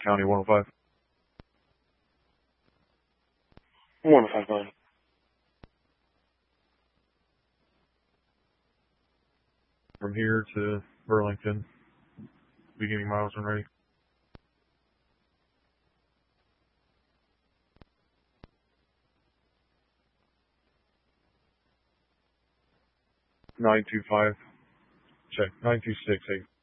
County 105. 159. From here to Burlington, beginning miles when ready. 925. Check. 9268.